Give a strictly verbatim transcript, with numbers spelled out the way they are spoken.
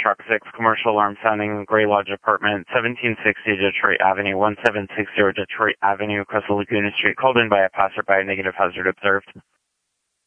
Foxtrot six, commercial alarm sounding, Gray Lodge apartment, seventeen sixty Detroit Avenue, one seven six zero Detroit Avenue, across the Laguna Street, called in by a passerby, negative hazard observed.